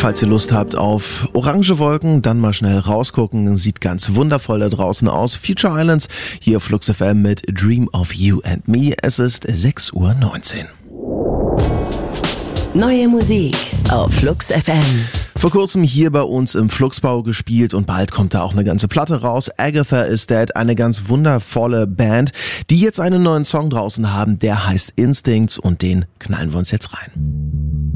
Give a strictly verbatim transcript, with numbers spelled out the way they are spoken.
Falls ihr Lust habt auf orange Wolken, dann mal schnell rausgucken. Sieht ganz wundervoll da draußen aus. Future Islands hier auf Flux F M mit Dream of You and Me. Es ist sechs Uhr neunzehn. Neue Musik auf Flux F M. Vor kurzem hier bei uns im Fluxbau gespielt und bald kommt da auch eine ganze Platte raus. Agatha is Dead, eine ganz wundervolle Band, die jetzt einen neuen Song draußen haben, der heißt Instincts und den knallen wir uns jetzt rein.